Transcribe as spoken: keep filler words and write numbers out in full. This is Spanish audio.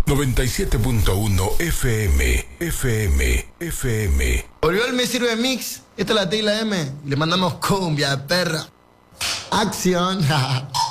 noventa y siete punto uno F M, F M, F M. Oriol me sirve mix. Esta es la T y la M. Le mandamos cumbia, perra. Acción.